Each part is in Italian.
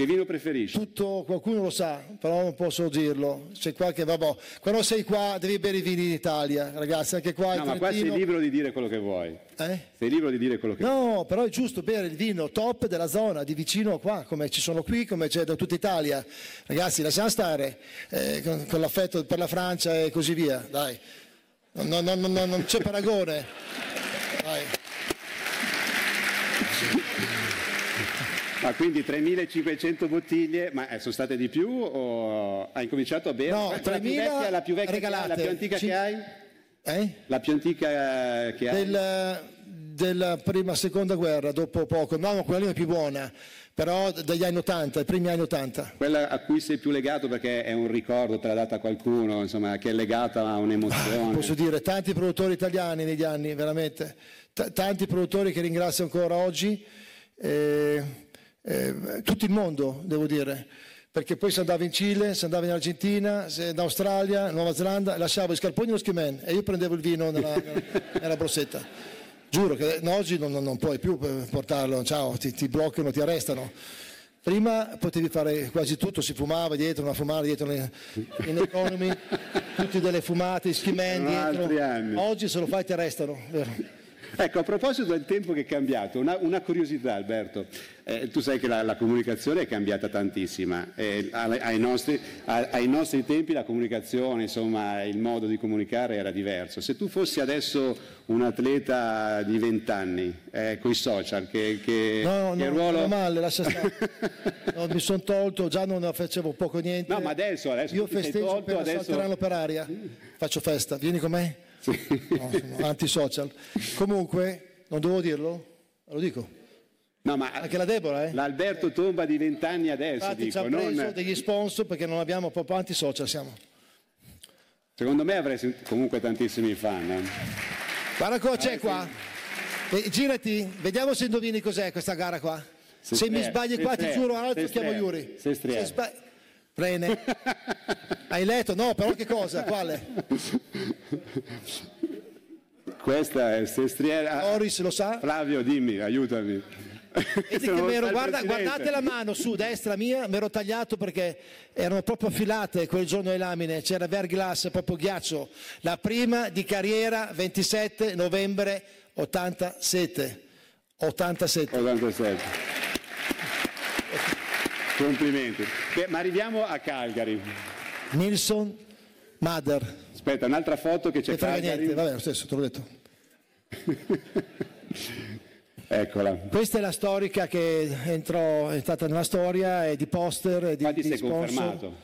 Che vino preferisci? Tutto, qualcuno lo sa, però non posso dirlo. C'è qualche, vabbè. Quando sei qua devi bere i vini in Italia, ragazzi, anche qua. No, ma qua sei libero di dire quello che vuoi. Sei libero di dire quello che vuoi. No, però è giusto bere il vino top della zona, di vicino qua, come ci sono qui, come c'è da tutta Italia. Ragazzi, lasciamo stare con l'affetto per la Francia e così via, dai. Non c'è paragone. Dai. Ma quindi 3.500 bottiglie, ma sono state di più o hai incominciato a bere? No, 3.000 la più vecchia regalate. La più antica che hai? La più antica che hai? Della prima, seconda guerra, dopo poco. No, quella lì è più buona, però dagli anni 80, i primi anni 80. Quella a cui sei più legato perché è un ricordo, te l'ha data qualcuno, insomma, che è legata a un'emozione. Posso dire, tanti produttori italiani negli anni, veramente. Tanti produttori che ringrazio ancora oggi. Tutto il mondo, devo dire, perché poi si andava in Cile, si andava in Argentina, in Australia, in Nuova Zelanda, lasciavo i scarponi e lo skiman e io prendevo il vino nella borsetta. Giuro che oggi non puoi più portarlo, ciao, ti bloccano, ti arrestano. Prima potevi fare quasi tutto, si fumava dietro, una fumata dietro in economy, tutti delle fumate, skiman dietro. Oggi se lo fai ti arrestano, vero? Ecco, a proposito del tempo che è cambiato, una curiosità Alberto, tu sai che la comunicazione è cambiata tantissima, ai nostri tempi la comunicazione, insomma il modo di comunicare era diverso. Se tu fossi adesso un atleta di 20 anni, con i social, che ruolo... No, male, lascia stare. No, mi sono tolto, già non facevo poco niente. No, ma adesso io festeggio appena salteranno per aria, faccio festa, vieni con me? Sì. No, sono antisocial. Comunque, non dovevo dirlo? Lo dico. No, ma anche la Deborah, L'Alberto Tomba di 20 anni adesso. Infatti ci ha preso degli sponsor perché non abbiamo proprio antisocial siamo. Secondo me avresti comunque tantissimi fan. Guarda cosa c'è qua. Girati, vediamo se indovini cos'è questa gara qua. Se mi sbagli qua ti giuro altro chiamo Yuri. Prene. Hai letto? No, però che cosa? Quale? Questa è Sestriere. Boris lo sa? Flavio, dimmi, aiutami. Guardate la mano su destra mia, mi ero tagliato perché erano proprio affilate quel giorno le lamine, c'era verglass, proprio ghiaccio. La prima di carriera 27 novembre 87. Complimenti. Ma arriviamo a Calgary. Nilsson Mother. Aspetta, un'altra foto che c'è Calgary. Niente, vabbè, lo stesso, te l'ho detto. Eccola. Questa è la storica che è stata nella storia, è di poster, di sei sponsor. Confermato.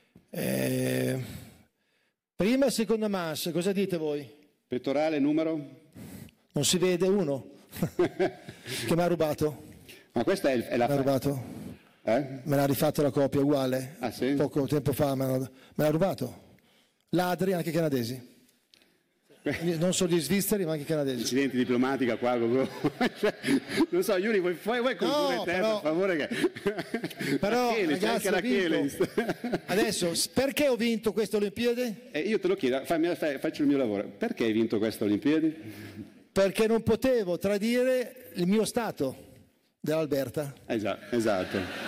Prima e seconda mass, cosa dite voi? Pettorale, numero? Non si vede uno che mi ha rubato. Ma questa è la... Mi ha rubato. Me l'ha rifatto la copia uguale. Ah, sì? Poco tempo fa me l'ha rubato. Ladri anche canadesi. Non solo gli svizzeri ma anche canadesi. Incidenti diplomatica qua. Non so, Yuri, vuoi condurre te per favore? Però Rachele, ragazzi, c'è anche Rachele. Adesso, perché ho vinto queste Olimpiadi? Io te lo chiedo, faccio il mio lavoro. Perché hai vinto queste Olimpiadi? Perché non potevo tradire il mio stato dell'Alberta. Esatto.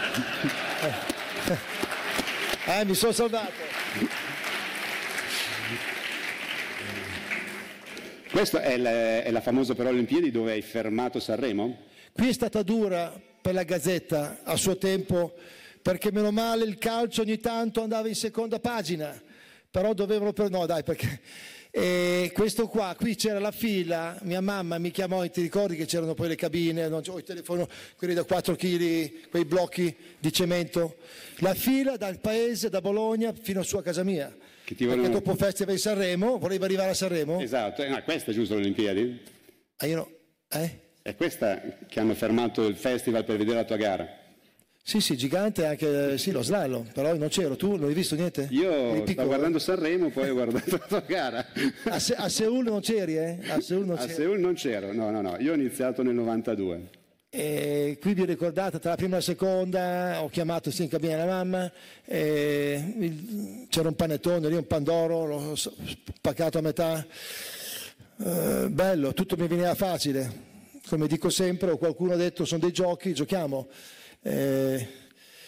Mi sono salvato. Questa è la famosa però Olimpiadi dove hai fermato Sanremo? Qui è stata dura per la Gazzetta a suo tempo, perché meno male il calcio ogni tanto andava in seconda pagina, però dovevano no dai perché questo qui c'era la fila, mia mamma mi chiamò e ti ricordi che c'erano poi le cabine, il telefono, quelli da 4 kg, quei blocchi di cemento, la fila dal paese, da Bologna fino a sua casa mia, perché dopo Festival di Sanremo volevo arrivare a Sanremo. Esatto, questa è giusto l'Olimpiadi? È questa che hanno fermato il festival per vedere la tua gara? Sì, gigante anche, sì, lo slalom, però non c'ero, tu non hai visto niente? Io stavo guardando Sanremo, poi ho guardato la tua gara. A Seul non c'eri, A Seul non c'ero, no, io ho iniziato nel 92. E qui vi ricordate, tra la prima e la seconda, ho chiamato in cabina la mamma, c'era un panettone lì, un pandoro, l'ho spaccato a metà, bello, tutto mi veniva facile, come dico sempre, o qualcuno ha detto sono dei giochi, giochiamo.